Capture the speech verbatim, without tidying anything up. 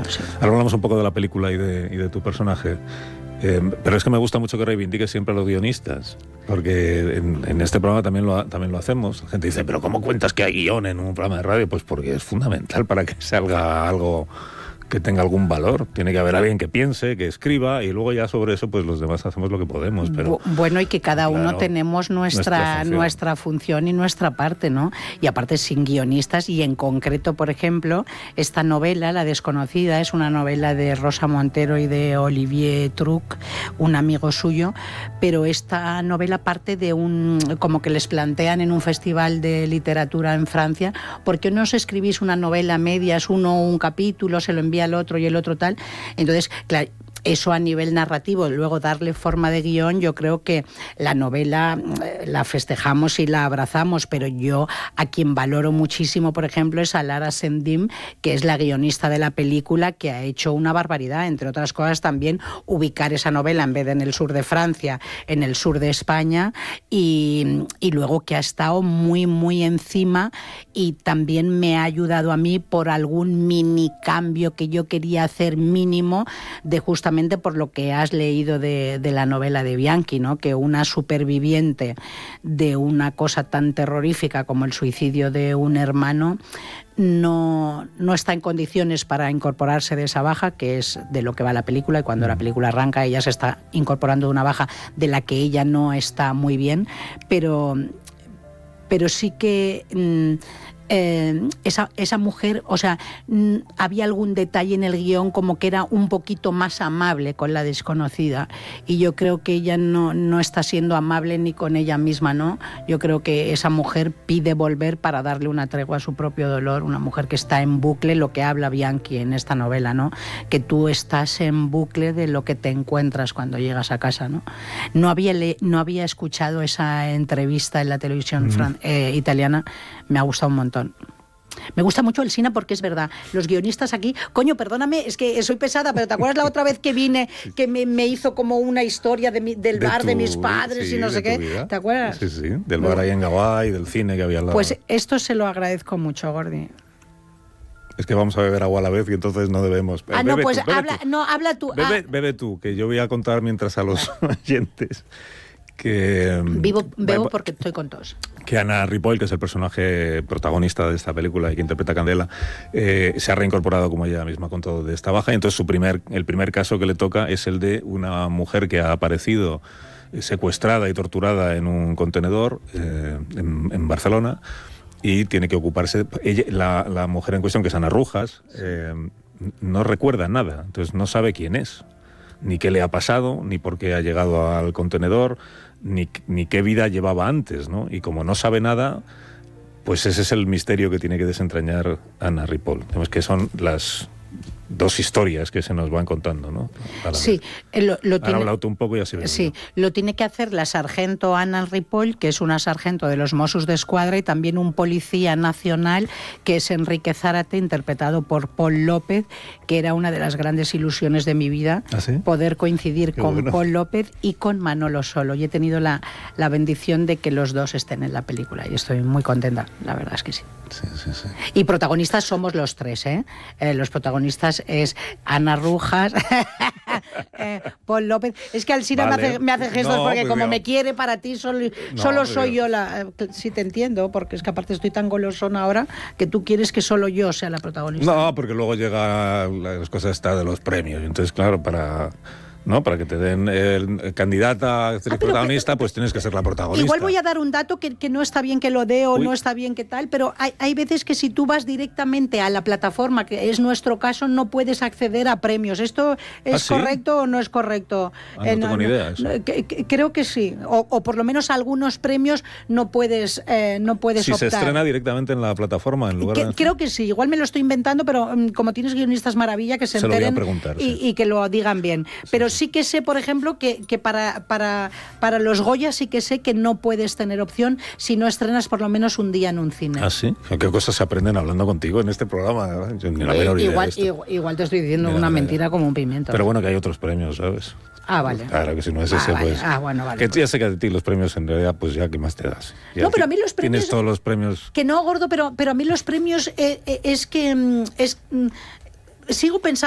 sí. Ahora hablamos un poco de la película y de, y de tu personaje. Eh, pero es que me gusta mucho que reivindiques siempre a los guionistas, porque en, en este programa también lo, también lo hacemos. La gente dice, pero ¿cómo cuentas que hay guión en un programa de radio? Pues porque es fundamental para que salga algo que tenga algún valor. Tiene que haber alguien que piense, que escriba, y luego ya sobre eso pues los demás hacemos lo que podemos. Pero bueno, y que cada claro, uno tenemos nuestra, nuestra función. nuestra función y nuestra parte, ¿no? Y aparte sin guionistas, y en concreto, por ejemplo, esta novela, La desconocida, es una novela de Rosa Montero y de Olivier Truc, un amigo suyo, pero esta novela parte de un, como que les plantean en un festival de literatura en Francia, ¿por qué no os escribís una novela a medias, uno un capítulo, se lo envía al otro y el otro tal? Entonces, claro, eso a nivel narrativo, luego darle forma de guión, yo creo que la novela eh, la festejamos y la abrazamos, pero yo a quien valoro muchísimo, por ejemplo, es a Lara Sendim, que es la guionista de la película, que ha hecho una barbaridad, entre otras cosas también ubicar esa novela en vez de en el sur de Francia, en el sur de España, y, y luego que ha estado muy, muy encima, y también me ha ayudado a mí por algún mini cambio que yo quería hacer mínimo, de justamente por lo que has leído de, de la novela de Bianchi, ¿no? Que una superviviente de una cosa tan terrorífica como el suicidio de un hermano no, no está en condiciones para incorporarse de esa baja, que es de lo que va la película, y cuando la película arranca ella se está incorporando de una baja de la que ella no está muy bien, pero, pero sí que... Mmm, Eh, esa, esa mujer, o sea, mm, había algún detalle en el guión como que era un poquito más amable con la desconocida, y yo creo que ella no, no está siendo amable ni con ella misma, ¿no? Yo creo que esa mujer pide volver para darle una tregua a su propio dolor, una mujer que está en bucle, lo que habla Bianchi en esta novela, ¿no? Que tú estás en bucle de lo que te encuentras cuando llegas a casa, ¿no? No había, le, no había escuchado esa entrevista en la televisión mm. fran, eh, italiana, me ha gustado un montón. Me gusta mucho el cine porque es verdad, los guionistas aquí, coño, perdóname, es que soy pesada, pero ¿te acuerdas la otra vez que vine, que me, me hizo como una historia de mi, del de bar tu, de mis padres sí, y no sé qué? vida. ¿Te acuerdas? Sí, sí, del bar ahí en Gabá, del cine que había al lado. Pues esto se lo agradezco mucho, Gordi. Es que vamos a beber agua a la vez y entonces no debemos. Ah, bebe no, pues tú, bebe habla, tú. no, habla tú. Bebe, ah. bebe tú, que yo voy a contar mientras a los oyentes que... Vivo, bebo porque estoy con tos. Que Anna Ripoll, que es el personaje protagonista de esta película y que interpreta a Candela, eh, se ha reincorporado como ella misma con todo de esta baja, y entonces su primer, el primer caso que le toca es el de una mujer que ha aparecido secuestrada y torturada en un contenedor eh, en, en Barcelona, y tiene que ocuparse... Ella, la, la mujer en cuestión, que es Ana Rujas, eh, no recuerda nada, entonces no sabe quién es, ni qué le ha pasado, ni por qué ha llegado al contenedor, ni, ni qué vida llevaba antes, ¿no? Y como no sabe nada, pues ese es el misterio que tiene que desentrañar Anna Ripoll. Vemos que son las dos historias que se nos van contando, ¿no? Sí, lo, lo Han tiene, hablado tú un poco y así. Sí, lo tiene que hacer la sargento Anna Ripoll, que es una sargento de los Mossos de Escuadra, y también un policía nacional, que es Enrique Zárate, interpretado por Paul López, que era una de las grandes ilusiones de mi vida, ¿Ah, sí? poder coincidir Qué con bueno. Paul López y con Manolo Solo. Y he tenido la, la bendición de que los dos estén en la película, y estoy muy contenta, la verdad es que sí. Sí, sí, sí. Y protagonistas somos los tres, ¿eh? eh los protagonistas es Ana Rujas, eh, Paul López. Es que Alsina Vale. me hace, me hace gestos No, porque pues como yo... me quiere para ti, solo, No, solo pues soy yo... yo la... Sí te entiendo, porque es que aparte estoy tan golosona ahora que tú quieres que solo yo sea la protagonista. No, porque luego llega las cosas esta de los premios. Entonces, claro, para... ¿no? Para que te den el, el candidata a actriz Ah, pero, protagonista, pero, pues tienes que ser la protagonista. Igual voy a dar un dato que, que no está bien que lo dé o Uy. no está bien que tal, pero hay, hay veces que si tú vas directamente a la plataforma, que es nuestro caso, no puedes acceder a premios. ¿Esto es ¿Ah, sí? correcto o no es correcto? Ah, no eh, tengo ni idea eso. que, que, creo que sí. O, o por lo menos algunos premios no puedes, eh, no puedes Si optar. se estrena directamente en la plataforma, en lugar que, de... Creo que sí. Igual me lo estoy inventando, pero um, como tienes guionistas maravilla, que se, Se lo voy a enteren preguntar, y, sí. y que lo digan bien. Sí, Pero sí. sí que sé, por ejemplo, que, que para, para, para los Goya sí que sé que no puedes tener opción si no estrenas por lo menos un día en un cine. ¿Ah, sí? ¿Qué cosas se aprenden hablando contigo en este programa? Yo ni la menor idea igual, de esto. igual, igual te estoy diciendo Mira, una mira. mentira como un pimiento. Pero bueno, que hay otros premios, ¿sabes? Ah, vale. Claro, que si no es ah, ese, vale. pues... Ah, bueno, vale. Que pues. ya sé que a ti los premios en realidad, pues ya, ¿qué más te das? Ya No, pero a mí los premios... Tienes todos los premios... Que no, gordo, pero, pero a mí los premios eh, eh, es que... mm, es mm, sigo pensando...